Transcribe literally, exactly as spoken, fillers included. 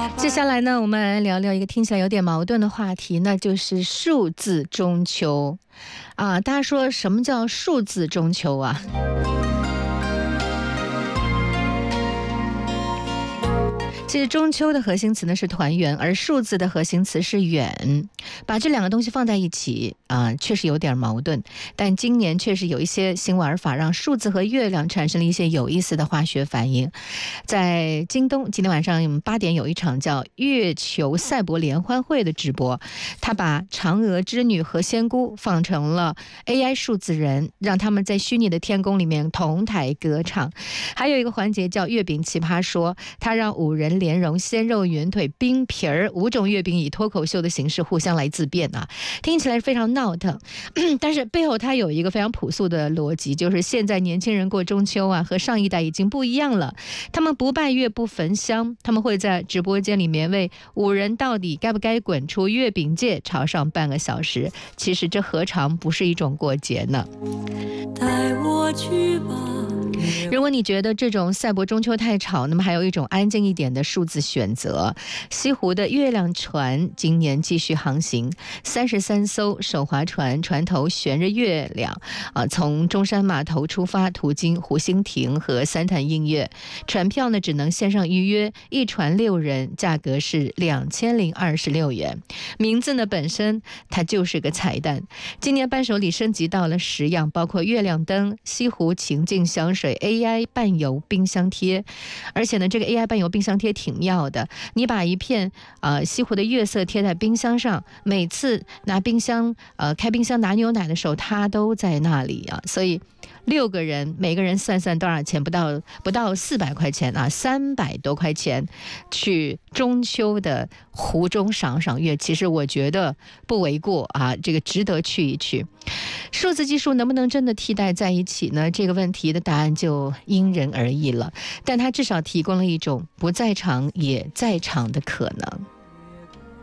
接下来呢，我们来聊聊一个听起来有点矛盾的话题，那就是数字中秋啊。大家说什么叫数字中秋啊？其实中秋的核心词呢是团圆，而数字的核心词是远。把这两个东西放在一起啊、呃，确实有点矛盾。但今年确实有一些新玩法，让数字和月亮产生了一些有意思的化学反应。在京东，今天晚上八点有一场叫月球赛博联欢会的直播，他把嫦娥织女和仙姑放成了 A I 数字人，让他们在虚拟的天宫里面同台歌唱。还有一个环节叫月饼奇葩说，他让五人莲蓉、鲜肉、云腿、冰皮儿五种月饼以脱口秀的形式互相来自辩啊，听起来非常闹腾，但是背后它有一个非常朴素的逻辑，就是现在年轻人过中秋啊，和上一代已经不一样了。他们不拜月不焚香，他们会在直播间里面为五人到底该不该滚出月饼界吵上半个小时。其实这何尝不是一种过节呢？带我去吧。如果你觉得这种赛博中秋太吵，那么还有一种安静一点的数字选择。西湖的月亮船今年继续航行，三十三艘手划船，船头悬着月亮啊，从中山码头出发，途经湖心亭和三潭映月。船票呢只能线上预约，一船六人，价格是两千零二十六元。名字呢本身它就是个彩蛋。今年伴手礼升级到了十样，包括月亮灯、西湖情境香水、A I 伴游冰箱贴。而且呢这个 A I 伴游冰箱贴挺妙的，你把一片呃西湖的月色贴在冰箱上，每次拿冰箱呃开冰箱拿牛奶的时候它都在那里啊。所以六个人每个人算算多少钱，不到不到四百块钱啊，三百多块钱去中秋的湖中赏赏月，其实我觉得不为过啊，这个值得去一去。数字技术能不能真的替代在一起呢？这个问题的答案就因人而异了，但它至少提供了一种不在场也在场的可能。